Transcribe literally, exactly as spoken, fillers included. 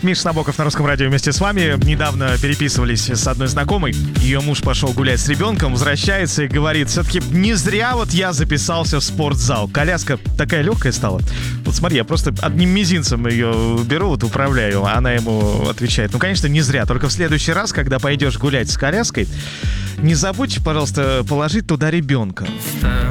Миша Набоков на Русском радио вместе с вами. Недавно переписывались с одной знакомой. Ее муж пошел гулять с ребенком, возвращается и говорит: все-таки не зря вот я записался в спортзал. Коляска такая легкая стала. Вот смотри, я просто одним мизинцем ее беру, вот управляю. А она ему отвечает: ну, конечно, не зря. Только в следующий раз, когда пойдешь гулять с коляской, не забудь, пожалуйста, положить туда ребенка.